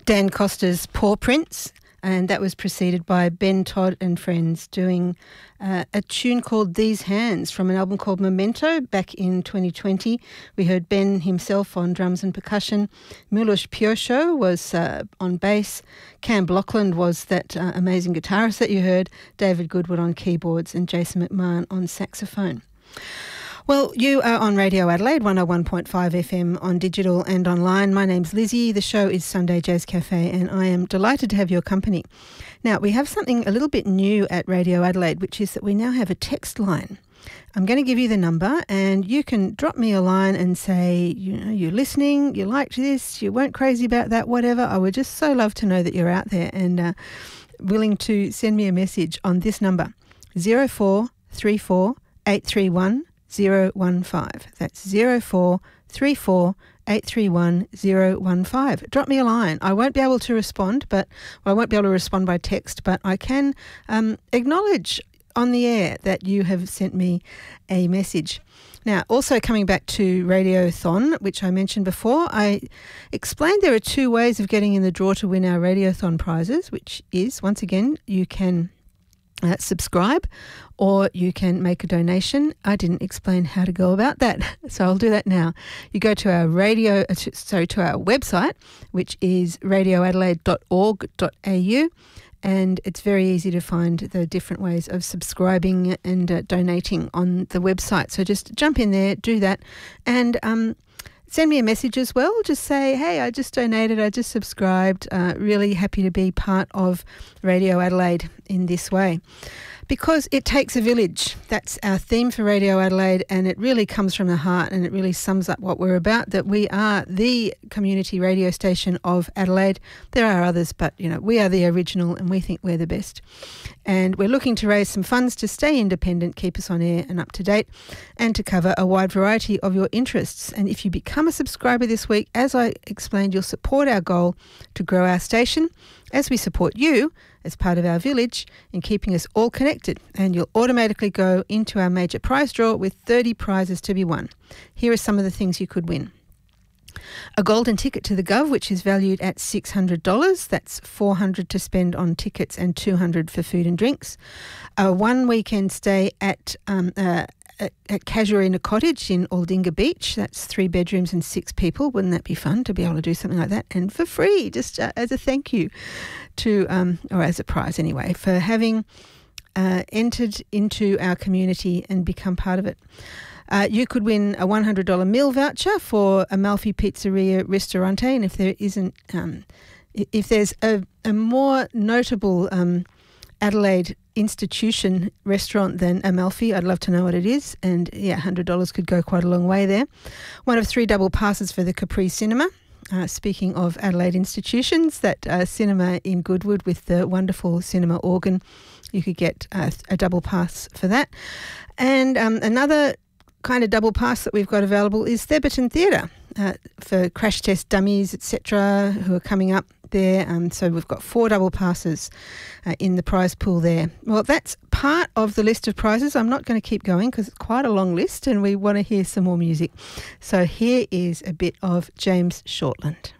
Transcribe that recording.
Dan Costa's Paw Prints, and that was preceded by Ben Todd and Friends doing a tune called These Hands from an album called Memento back in 2020. We heard Ben himself on drums and percussion. Milos Piosho was on bass. Cam Blockland was that amazing guitarist that you heard. David Goodwood on keyboards and Jason McMahon on saxophone. Well, you are on Radio Adelaide, 101.5 FM on digital and online. My name's Lizzie. The show is Sunday Jazz Cafe, and I am delighted to have your company. Now, we have something a little bit new at Radio Adelaide, which is that we now have a text line. I'm going to give you the number, and you can drop me a line and say, you know, you're listening, you liked this, you weren't crazy about that, whatever. I would just so love to know that you're out there and willing to send me a message on this number, 0434 831 015. That's 0434 831 015. Drop me a line. I won't be able to respond, I won't be able to respond by text, but I can acknowledge on the air that you have sent me a message. Now, also coming back to Radiothon, which I mentioned before, I explained there are two ways of getting in the draw to win our Radiothon prizes, which is, once again, you can subscribe or you can make a donation. I didn't explain how to go about that, so I'll do that now. You go to our to our website, which is radioadelaide.org.au, and it's very easy to find the different ways of subscribing and donating on the website. So just jump in there, do that, and send me a message as well. Just say, hey, I just donated, I just subscribed. Really happy to be part of Radio Adelaide in this way. Because it takes a village. That's our theme for Radio Adelaide, and it really comes from the heart, and it really sums up what we're about, that we are the community radio station of Adelaide. There are others, but we are the original, and we think we're the best. And we're looking to raise some funds to stay independent, keep us on air and up to date, and to cover a wide variety of your interests. And if you become a subscriber this week, as I explained, you'll support our goal to grow our station as we support you as part of our village in keeping us all connected, and you'll automatically go into our major prize draw with 30 prizes to be won. Here are some of the things you could win. A golden ticket to the Gov, which is valued at $600. That's $400 to spend on tickets and $200 for food and drinks. A one weekend stay at Casuarina Cottage in Aldinga Beach. That's 3 bedrooms and 6 people. Wouldn't that be fun to be able to do something like that? And for free, just as a thank you to, or as a prize anyway, for having entered into our community and become part of it. You could win a $100 meal voucher for Amalfi Pizzeria Ristorante, and if there isn't, if there's a more notable Adelaide institution restaurant than Amalfi, I'd love to know what it is, and yeah, $100 could go quite a long way there. One of 3 double passes for the Capri Cinema. Speaking of Adelaide institutions, that cinema in Goodwood with the wonderful cinema organ, you could get a double pass for that. And another kind of double pass that we've got available is Theberton Theatre for crash test dummies, etc., who are coming up there. So we've got 4 double passes in the prize pool there. Well, that's part of the list of prizes. I'm not going to keep going because it's quite a long list and we want to hear some more music. So here is a bit of James Shortland.